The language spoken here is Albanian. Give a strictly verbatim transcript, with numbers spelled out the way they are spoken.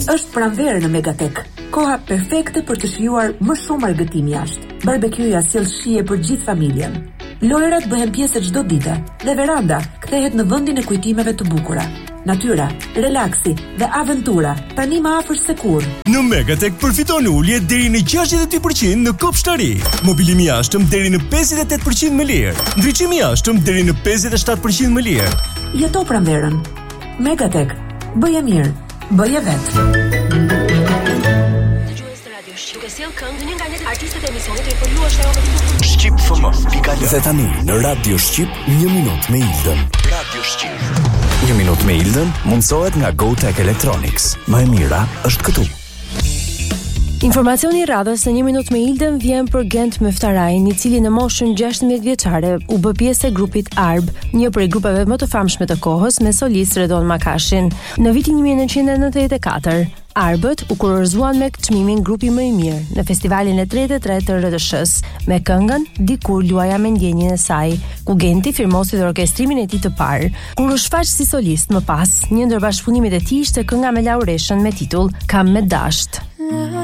Është pranverë në Megatek. Koha perfekte për të shijuar më shumë argëtim jashtë. Barbekjuja sjell shije për gjithë familjen. Lojrat bëhen pjesë çdo dite dhe veranda kthehet në vendin e kujtimeve të bukura. Natyra, relaksi dhe aventura tani më afër se kurrë. Në Megatek përfitoni ulje deri në gjashtëdhjetë e dy përqind në kopshtari. Mobilim i jashtëm deri në pesëdhjetë e tetë përqind më lirë. Ndriçim i jashtëm deri në pesëdhjetë e shtatë përqind më lirë. Jeto pranverën. Megatek. Bëje mirë, bëje vetë. Duke sjell këngë një nga një artistët e emisionit të informuar Shqip F M. Dhe tani në Radio Shqip një minutë me Ildën. Radio Shqip. Një minutë me Ildën mundsohet nga GoTech Electronics. Më e mira është këtu. Informacioni i radhës në një minutë me Ildën vjen për Gent Mëftarajin, i cili në moshën gjashtëdhjetë vjeçare u bë pjesë e grupit Arb, një prej grupeve më të famshme të kohës me solist Redon Makashin. Në vitin një mijë e nëntëqind e nëntëdhjetë e katër, Arbët u kurorzuan me çmimin grupi më i mirë në festivalin e tridhjetë e tretë të R T Sh-s me këngën Dikur luaja me ndjenjën e saj, ku Genti firmosi dhe orkestrimin e tij të parë. Kur u shfaq si solist më pas, një ndër bashkëpunimet e tij ishte kënga me Laureshën me titull Kam me dasht.